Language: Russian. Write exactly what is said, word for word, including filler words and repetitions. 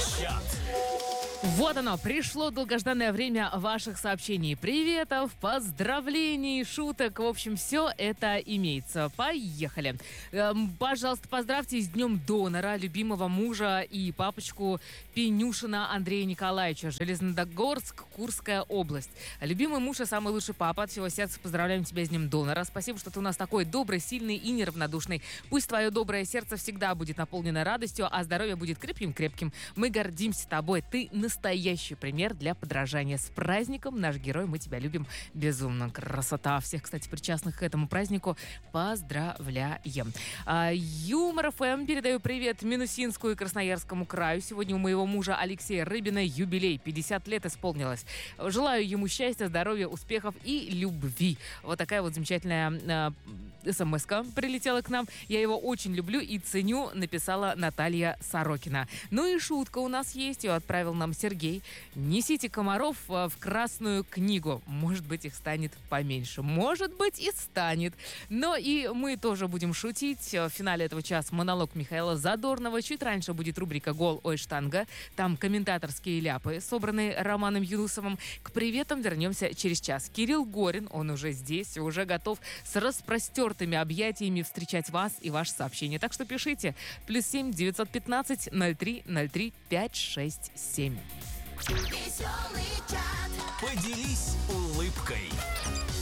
Чат. Вот оно, пришло долгожданное время ваших сообщений, приветов, поздравлений, шуток. В общем, все это имеется. Поехали. Эм, пожалуйста, поздравьте с Днем донора, любимого мужа и папочку Пенюшина Андрея Николаевича, Железногорск, Курская область. Любимый муж и самый лучший папа, от всего сердца поздравляем тебя с Днем донора. Спасибо, что ты у нас такой добрый, сильный и неравнодушный. Пусть твое доброе сердце всегда будет наполнено радостью, а здоровье будет крепким-крепким. Мы гордимся тобой. Ты настоящий пример для подражания. С праздником, наш герой, мы тебя любим безумно. Красота. Всех, кстати, причастных к этому празднику поздравляем. А, Юмор эф эм передаю привет Минусинску и Красноярскому краю. Сегодня у моего мужа Алексея Рыбина юбилей. пятьдесят лет исполнилось. Желаю ему счастья, здоровья, успехов и любви. Вот такая вот замечательная э, смс-ка прилетела к нам. Я его очень люблю и ценю, написала Наталья Сорокина. Ну и шутка у нас есть. Ее отправил нам Сергей. Несите комаров в Красную книгу. Может быть, их станет поменьше. Может быть, и станет. Но и мы тоже будем шутить. В финале этого часа монолог Михаила Задорнова. Чуть раньше будет рубрика «Гол, ой, штанга». Там комментаторские ляпы, собранные Романом Юнусовым. К приветам вернемся через час. Кирилл Горин, он уже здесь, уже готов с распростертыми объятиями встречать вас и ваши сообщения. Так что пишите. Плюс семь девятьсот пятнадцать ноль три ноль три пять шесть семь. Поделись улыбкой.